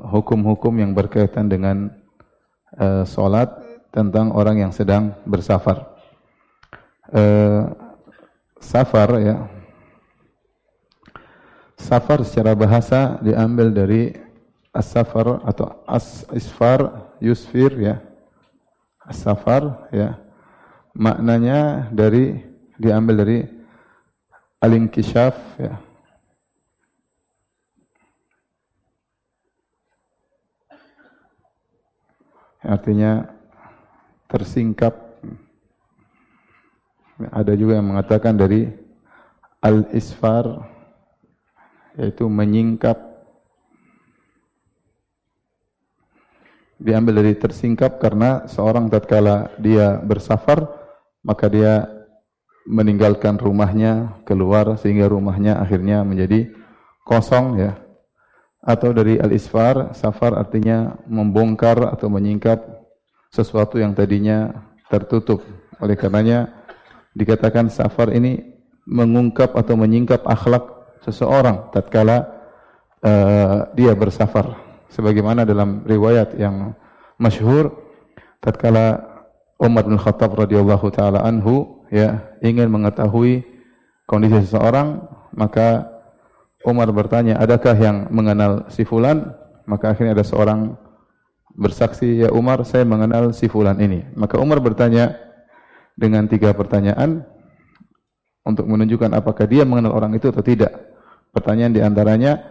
hukum-hukum yang berkaitan dengan salat tentang orang yang sedang bersafar. Safar ya. Safar secara bahasa diambil dari as-safar atau as-isfar, yusfir ya. As-safar ya. Maknanya diambil dari al-inkishaf ya. Artinya tersingkap. Ada juga yang mengatakan dari al-isfar, yaitu menyingkap. Diambil dari tersingkap karena seorang tatkala dia bersafar, maka dia meninggalkan rumahnya, keluar sehingga rumahnya akhirnya menjadi kosong ya. Atau dari al-isfar, safar artinya membongkar atau menyingkap sesuatu yang tadinya tertutup. Oleh karenanya dikatakan safar ini mengungkap atau menyingkap akhlak seseorang tatkala dia bersafar. Sebagaimana dalam riwayat yang masyhur, tatkala Umar bin Khattab radhiyallahu taala anhu ya ingin mengetahui kondisi seseorang, maka Umar bertanya, adakah yang mengenal si fulan? Maka akhirnya ada seorang bersaksi, ya Umar, saya mengenal si fulan ini. Maka Umar bertanya dengan 3 pertanyaan untuk menunjukkan apakah dia mengenal orang itu atau tidak. Pertanyaan diantaranya,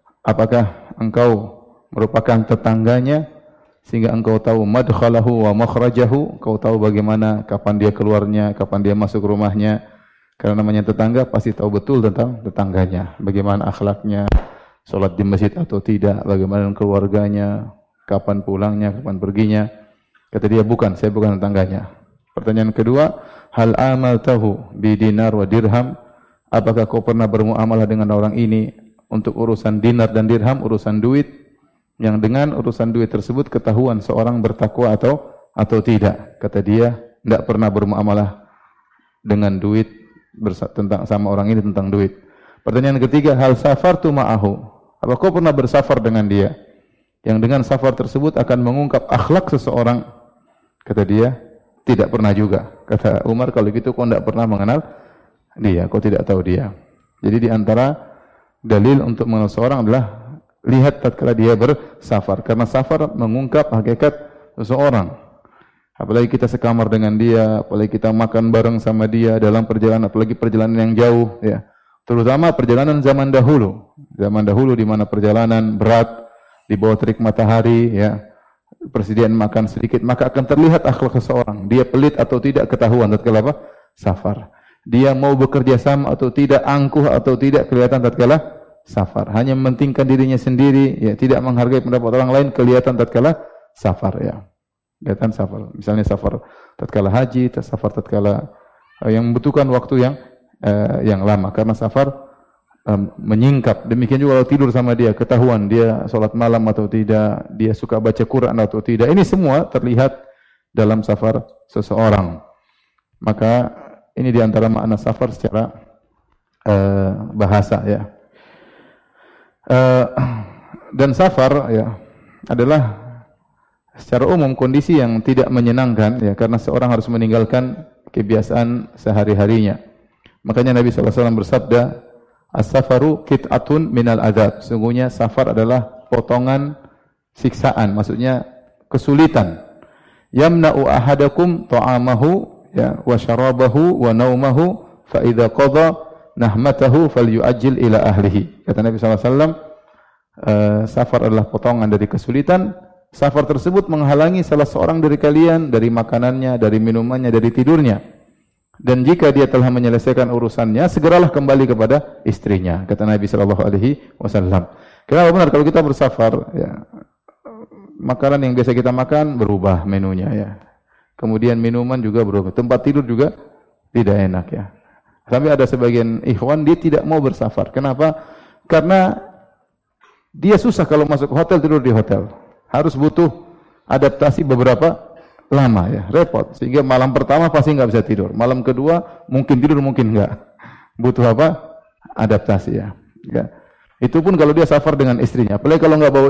apakah engkau merupakan tetangganya sehingga engkau tahu madkhalahu wa makhrajahu, engkau tahu bagaimana kapan dia keluarnya, kapan dia masuk rumahnya. Karena namanya tetangga pasti tahu betul tentang tetangganya, bagaimana akhlaknya, sholat di masjid atau tidak, bagaimana dengan keluarganya, kapan pulangnya, kapan perginya. Kata dia, bukan, saya bukan tetangganya. Pertanyaan kedua, hal amaltahu bi dinar wa dirham, apakah kau pernah bermuamalah dengan orang ini untuk urusan dinar dan dirham, urusan duit, yang dengan urusan duit tersebut ketahuan seorang bertakwa atau tidak. Kata dia, tidak pernah bermuamalah dengan duit, tentang sama orang ini tentang duit. Pertanyaan ketiga, hal safartu ma'ahu, apa kau pernah bersafar dengan dia yang dengan safar tersebut akan mengungkap akhlak seseorang? Kata dia, tidak pernah juga. Kata Umar, kalau gitu kau tidak pernah mengenal dia, kau tidak tahu dia. Jadi di antara dalil untuk mengenal seorang adalah lihat tatkala dia bersafar, karena safar mengungkap hakikat seseorang. Apalagi kita sekamar dengan dia, apalagi kita makan bareng sama dia dalam perjalanan, apalagi perjalanan yang jauh ya. Terutama perjalanan zaman dahulu. Zaman dahulu di mana perjalanan berat di bawah terik matahari ya. Persediaan makan sedikit, maka akan terlihat akhlak seseorang. Dia pelit atau tidak ketahuan tatkala apa? Safar. Dia mau bekerja sama atau tidak, angkuh atau tidak kelihatan tatkala safar. Hanya mementingkan dirinya sendiri ya, tidak menghargai pendapat orang lain kelihatan tatkala safar ya. Kelihatan safar. Misalnya safar tatkala haji, safar tatkala yang membutuhkan waktu yang lama, karena safar menyingkap. Demikian juga kalau tidur sama dia, ketahuan dia sholat malam atau tidak, dia suka baca Quran atau tidak. Ini semua terlihat dalam safar seseorang. Maka ini diantara makna safar secara bahasa ya. Dan safar ya adalah secara umum kondisi yang tidak menyenangkan ya, karena seorang harus meninggalkan kebiasaan sehari-harinya. Makanya Nabi SAW bersabda, as-safaru kit'atun minal adzab. Sungguhnya safar adalah potongan siksaan, maksudnya kesulitan. Yamna'u ahadakum ta'amahu ya wa syarabahu wa naumahu fa idza qada nahmatahu falyu'ajjil ila ahlihi. Kata Nabi SAW, safar adalah potongan dari kesulitan. Safar tersebut menghalangi salah seorang dari kalian dari makanannya, dari minumannya, dari tidurnya. Dan jika dia telah menyelesaikan urusannya, segeralah kembali kepada istrinya. Kata Nabi SAW. Kenapa benar kalau kita bersafar, ya, makanan yang biasa kita makan berubah menunya, ya. Kemudian minuman juga berubah, tempat tidur juga tidak enak, ya. Sampai ada sebagian ikhwan dia tidak mau bersafar. Kenapa? Karena dia susah kalau masuk hotel, tidur di hotel. Harus butuh adaptasi beberapa lama ya, repot. Sehingga malam pertama pasti nggak bisa tidur. Malam kedua mungkin tidur, mungkin nggak. Butuh apa? Adaptasi ya. Itu pun kalau dia safar dengan istrinya. Apalagi kalau nggak bawa